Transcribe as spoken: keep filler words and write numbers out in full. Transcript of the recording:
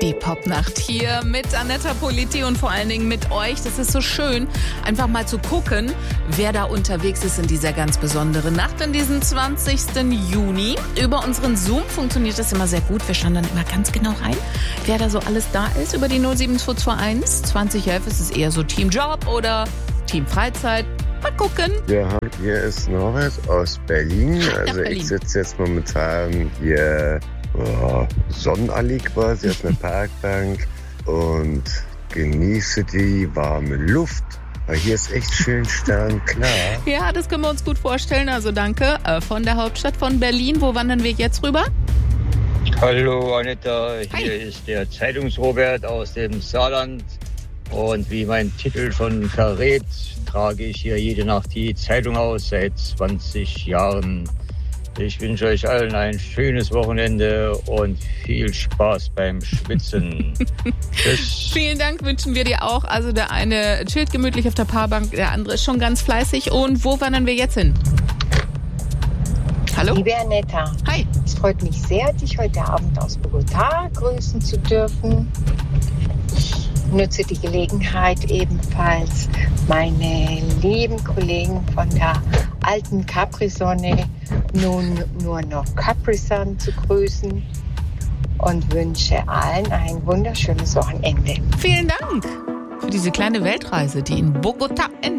Die Popnacht hier mit Anetta Politi und vor allen Dingen mit euch. Das ist so schön, einfach mal zu gucken, wer da unterwegs ist in dieser ganz besonderen Nacht, in diesem zwanzigsten Juni. Über unseren Zoom funktioniert das immer sehr gut. Wir schauen dann immer ganz genau rein, wer da so alles da ist. Über die null sieben zwei zwei eins zwanzig elf ist es eher so Team Job oder Team Freizeit. Mal gucken. Ja, hier ist Norbert aus Berlin. Also Berlin. Ich sitze jetzt momentan hier oh, Sonnenallee quasi auf einer Parkbank und genieße die warme Luft. Weil hier ist echt schön sternklar. Ja, das können wir uns gut vorstellen. Also danke äh, von der Hauptstadt von Berlin. Wo wandern wir jetzt rüber? Hallo Anetta, hier Hi. ist der Zeitungsrobert aus dem Saarland. Und wie mein Titel schon verrät, trage ich hier jede Nacht die Zeitung aus seit zwanzig Jahren. Ich wünsche euch allen ein schönes Wochenende und viel Spaß beim Schwitzen. Tschüss. Vielen Dank wünschen wir dir auch. Also der eine chillt gemütlich auf der Paarbank, der andere ist schon ganz fleißig. Und wo wandern wir jetzt hin? Hallo? Liebe Anetta, Hi. es freut mich sehr, dich heute Abend aus Bogotá grüßen zu dürfen. Ich nutze die Gelegenheit ebenfalls, meine lieben Kollegen von der alten Capri-Sonne nun nur noch Capri-Sun zu grüßen und wünsche allen ein wunderschönes Wochenende. Vielen Dank für diese kleine Weltreise, die in Bogotá endet.